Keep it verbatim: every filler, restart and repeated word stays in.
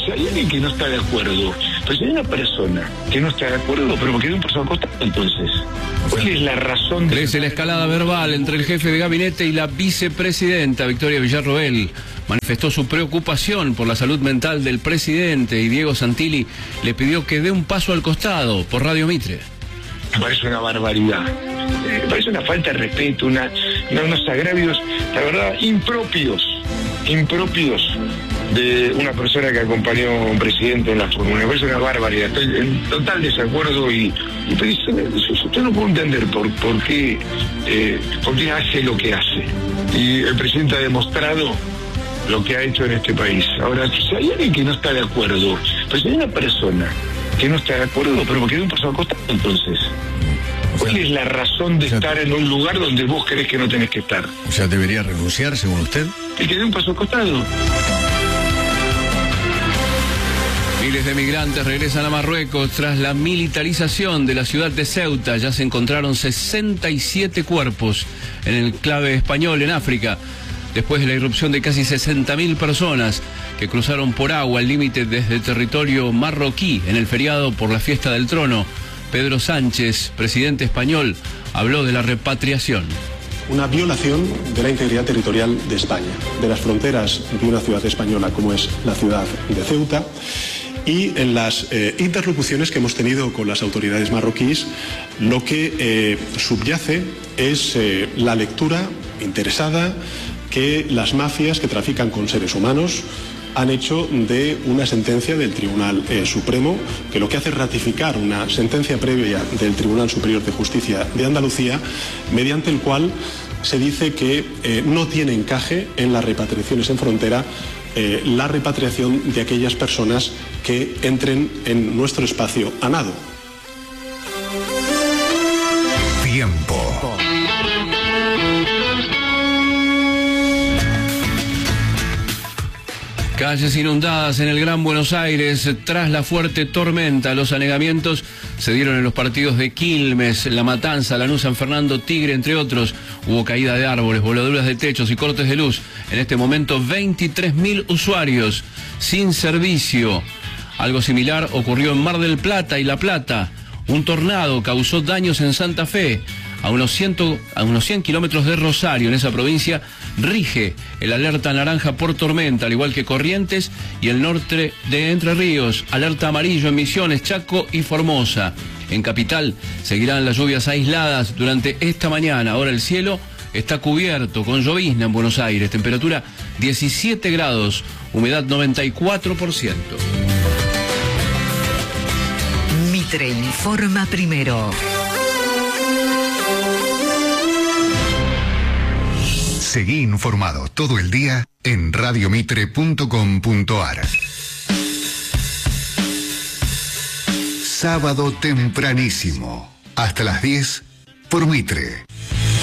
si hay alguien que no está de acuerdo, pues hay una persona que no está de acuerdo, pero porque hay un paso al costado, entonces, ¿cuál es la razón? De... Crece la escalada verbal entre el jefe de gabinete y la vicepresidenta. Victoria Villarroel manifestó su preocupación por la salud mental del presidente y Diego Santilli le pidió que dé un paso al costado por Radio Mitre. Me parece una barbaridad, me parece una falta de respeto, una, unos agravios, la verdad, impropios, impropios de una persona que acompañó a un presidente en la fórmula. Me parece una barbaridad, estoy en total desacuerdo y, y pero yo no puedo entender por, por, qué, eh, por qué hace lo que hace. Y el presidente ha demostrado lo que ha hecho en este país. Ahora, si hay alguien que no está de acuerdo, pues hay una persona que no está de acuerdo, pero porque hay un paso al costado, entonces, ¿cuál es la razón de estar en un lugar donde vos crees que no tenés que estar? O sea, ¿debería renunciar, según usted? Y que dé un paso al costado. Miles de migrantes regresan a Marruecos tras la militarización de la ciudad de Ceuta. Ya se encontraron sesenta y siete cuerpos en el enclave español en África, después de la irrupción de casi sesenta mil personas que cruzaron por agua el límite desde territorio marroquí en el feriado por la fiesta del trono. Pedro Sánchez, presidente español, habló de la repatriación. Una violación de la integridad territorial de España, de las fronteras de una ciudad española como es la ciudad de Ceuta, y en las eh, interlocuciones que hemos tenido con las autoridades marroquíes, lo que eh, subyace es eh, la lectura interesada que las mafias que trafican con seres humanos han hecho de una sentencia del Tribunal eh, Supremo, que lo que hace es ratificar una sentencia previa del Tribunal Superior de Justicia de Andalucía, mediante el cual se dice que eh, no tiene encaje en las repatriaciones en frontera eh, la repatriación de aquellas personas que entren en nuestro espacio a nado. Tiempo. Calles inundadas en el Gran Buenos Aires tras la fuerte tormenta. Los anegamientos se dieron en los partidos de Quilmes, La Matanza, Lanús, San Fernando, Tigre, entre otros. Hubo caída de árboles, voladuras de techos y cortes de luz. En este momento, veintitrés mil usuarios sin servicio. Algo similar ocurrió en Mar del Plata y La Plata. Un tornado causó daños en Santa Fe. A unos, cien, a unos cien kilómetros de Rosario, en esa provincia, rige el alerta naranja por tormenta, al igual que Corrientes y el norte de Entre Ríos. Alerta amarillo en Misiones, Chaco y Formosa. En Capital seguirán las lluvias aisladas durante esta mañana. Ahora el cielo está cubierto con llovizna en Buenos Aires. Temperatura diecisiete grados, humedad noventa y cuatro por ciento. Mitre informa primero. Seguí informado todo el día en radio mitre punto com punto ar. Sábado tempranísimo, hasta las diez por Mitre.